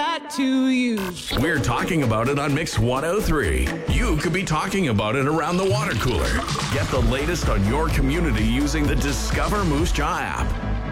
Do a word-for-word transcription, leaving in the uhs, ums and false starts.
that to you. We're talking about it on Mix one oh three. You could be talking about it around the water cooler. Get the latest on your community using the Discover Moose Jaw app.